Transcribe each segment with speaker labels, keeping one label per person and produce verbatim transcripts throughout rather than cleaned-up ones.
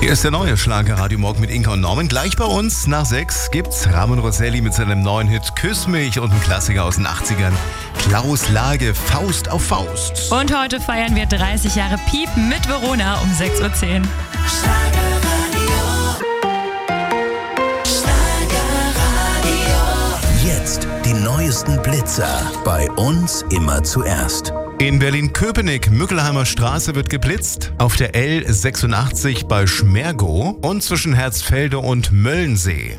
Speaker 1: Hier ist der neue Schlager-Radio Morgen mit Inka und Norman. Gleich bei uns nach sechs gibt's Ramon Rosselli mit seinem neuen Hit Küss mich und ein Klassiker aus den achtzigern. Klaus Lage, Faust auf Faust.
Speaker 2: Und heute feiern wir dreißig Jahre Piep mit Verona um sechs Uhr zehn.
Speaker 3: Schlagerradio. Schlagerradio. Jetzt die neuesten Blitzer. Bei uns immer zuerst.
Speaker 1: In Berlin-Köpenick, Mückelheimer Straße wird geblitzt, auf der L sechsundachtzig bei Schmergow und zwischen Herzfelde und Möllensee.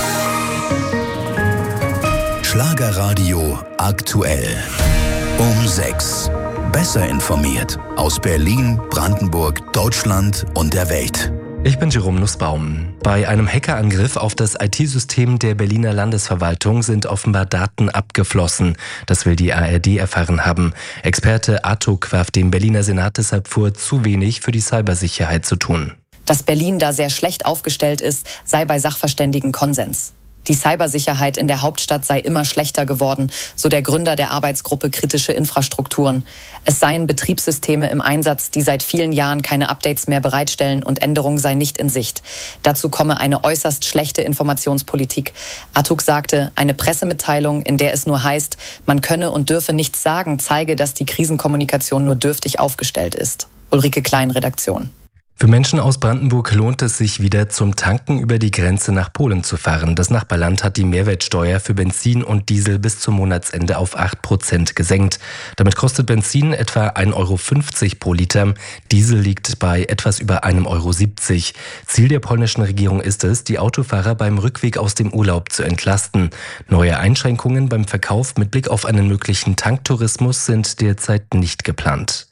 Speaker 3: Schlagerradio aktuell. Um sechs. Besser informiert aus Berlin, Brandenburg, Deutschland und der Welt.
Speaker 4: Ich bin Jerome Nussbaum. Bei einem Hackerangriff auf das I T-System der Berliner Landesverwaltung sind offenbar Daten abgeflossen. Das will die A R D erfahren haben. Experte Atuk warf dem Berliner Senat deshalb vor, zu wenig für die Cybersicherheit zu tun.
Speaker 5: Dass Berlin da sehr schlecht aufgestellt ist, sei bei Sachverständigen Konsens. Die Cybersicherheit in der Hauptstadt sei immer schlechter geworden, so der Gründer der Arbeitsgruppe Kritische Infrastrukturen. Es seien Betriebssysteme im Einsatz, die seit vielen Jahren keine Updates mehr bereitstellen und Änderungen sei nicht in Sicht. Dazu komme eine äußerst schlechte Informationspolitik. Atuk sagte, eine Pressemitteilung, in der es nur heißt, man könne und dürfe nichts sagen, zeige, dass die Krisenkommunikation nur dürftig aufgestellt ist. Ulrike Klein, Redaktion.
Speaker 4: Für Menschen aus Brandenburg lohnt es sich wieder zum Tanken über die Grenze nach Polen zu fahren. Das Nachbarland hat die Mehrwertsteuer für Benzin und Diesel bis zum Monatsende auf acht Prozent gesenkt. Damit kostet Benzin etwa ein Euro fünfzig pro Liter. Diesel liegt bei etwas über ein Euro siebzig. Ziel der polnischen Regierung ist es, die Autofahrer beim Rückweg aus dem Urlaub zu entlasten. Neue Einschränkungen beim Verkauf mit Blick auf einen möglichen Tanktourismus sind derzeit nicht geplant.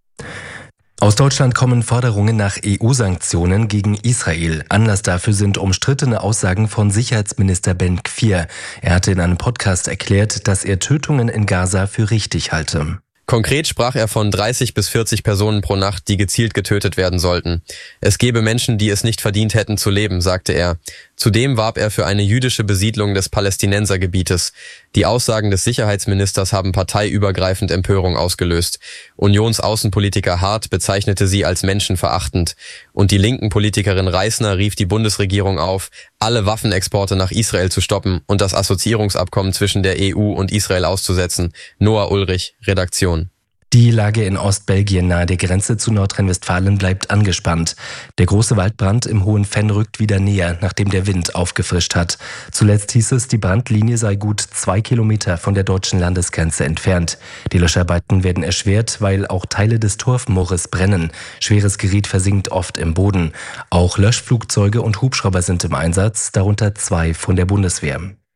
Speaker 4: Aus Deutschland kommen Forderungen nach E U-Sanktionen gegen Israel. Anlass dafür sind umstrittene Aussagen von Sicherheitsminister Ben Gvir. Er hatte in einem Podcast erklärt, dass er Tötungen in Gaza für richtig halte.
Speaker 6: Konkret sprach er von dreißig bis vierzig Personen pro Nacht, die gezielt getötet werden sollten. Es gebe Menschen, die es nicht verdient hätten zu leben, sagte er. Zudem warb er für eine jüdische Besiedlung des Palästinensergebietes. Die Aussagen des Sicherheitsministers haben parteiübergreifend Empörung ausgelöst. Unionsaußenpolitiker Hart bezeichnete sie als menschenverachtend. Und die linken Politikerin Reisner rief die Bundesregierung auf, alle Waffenexporte nach Israel zu stoppen und das Assoziierungsabkommen zwischen der E U und Israel auszusetzen. Noah Ulrich, Redaktion.
Speaker 4: Die Lage in Ostbelgien nahe der Grenze zu Nordrhein-Westfalen bleibt angespannt. Der große Waldbrand im Hohen Venn rückt wieder näher, nachdem der Wind aufgefrischt hat. Zuletzt hieß es, die Brandlinie sei gut zwei Kilometer von der deutschen Landesgrenze entfernt. Die Löscharbeiten werden erschwert, weil auch Teile des Torfmoores brennen. Schweres Gerät versinkt oft im Boden. Auch Löschflugzeuge und Hubschrauber sind im Einsatz, darunter zwei von der Bundeswehr.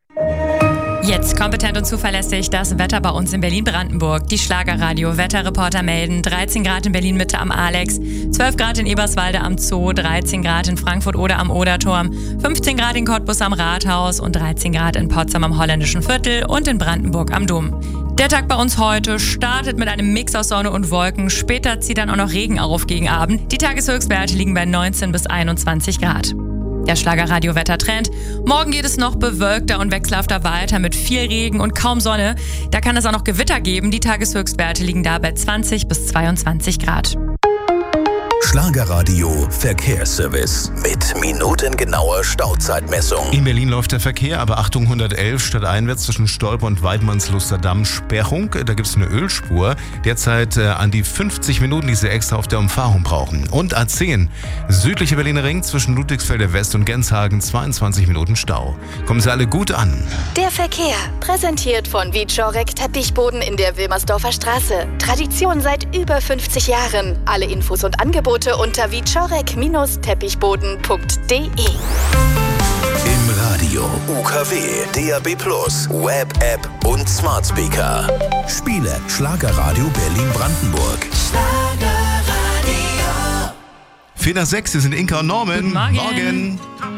Speaker 2: Jetzt kompetent und zuverlässig das Wetter bei uns in Berlin-Brandenburg. Die Schlagerradio-Wetterreporter melden dreizehn Grad in Berlin-Mitte am Alex, zwölf Grad in Eberswalde am Zoo, dreizehn Grad in Frankfurt-Oder am Oderturm, fünfzehn Grad in Cottbus am Rathaus und dreizehn Grad in Potsdam am Holländischen Viertel und in Brandenburg am Dom. Der Tag bei uns heute startet mit einem Mix aus Sonne und Wolken. Später zieht dann auch noch Regen auf gegen Abend. Die Tageshöchstwerte liegen bei neunzehn bis einundzwanzig Grad. Der Schlagerradio-Wettertrend. Morgen geht es noch bewölkter und wechselhafter weiter mit viel Regen und kaum Sonne. Da kann es auch noch Gewitter geben. Die Tageshöchstwerte liegen da bei zwanzig bis zweiundzwanzig Grad.
Speaker 3: Schlagerradio Verkehrsservice mit minutengenauer Stauzeitmessung.
Speaker 1: In Berlin läuft der Verkehr, aber Achtung hundertelf stadteinwärts zwischen Stolpe und Weidmannsluster Damm Sperrung. Da gibt es eine Ölspur. Derzeit äh, an die fünfzig Minuten, die Sie extra auf der Umfahrung brauchen. Und A zehn, südliche Berliner Ring zwischen Ludwigsfelder West und Genshagen, zweiundzwanzig Minuten Stau. Kommen Sie alle gut an.
Speaker 7: Der Verkehr, präsentiert von Wieczorek Teppichboden in der Wilmersdorfer Straße. Tradition seit über fünfzig Jahren. Alle Infos und Angebote unter wieczorek Teppichboden punkt de.
Speaker 3: Im Radio, U K W, D A B plus, Web-App und Smart Speaker. Spiele Schlagerradio Berlin-Brandenburg.
Speaker 7: Schlagerradio.
Speaker 1: vier nach sechs, hier sind Inka und Norman.
Speaker 2: Guten Morgen.
Speaker 1: Morgen.